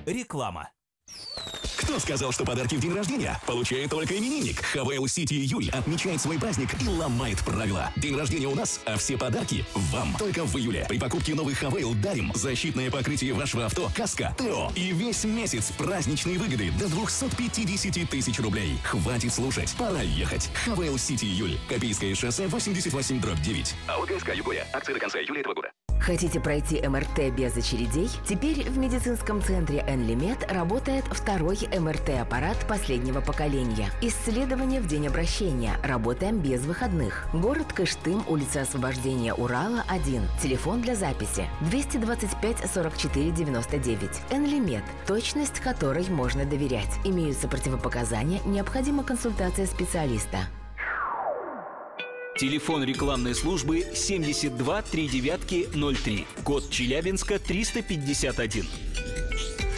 Реклама. Кто сказал, что подарки в день рождения получает только именинник? Хавейл Сити Июль отмечает свой праздник и ломает правила. День рождения у нас, а все подарки вам. Только в июле. При покупке новых Хавейл дарим защитное покрытие вашего авто, каска, ТО. И весь месяц праздничные выгоды до 250 тысяч рублей. Хватит слушать, пора ехать. Хавейл Сити Июль. Копейское шоссе 88/9. АО ГСК Югория. Акции до конца июля этого года. Хотите пройти МРТ без очередей? Теперь в медицинском центре Энлимед работает второй МРТ-аппарат последнего поколения. Исследование в день обращения. Работаем без выходных. Город Кыштым, улица Освобождения Урала, 1. Телефон для записи 225 44 99. Энлимед. Точность которой можно доверять. Имеются противопоказания, необходима консультация специалиста. Телефон рекламной службы 72 39 03. Код Челябинска 351.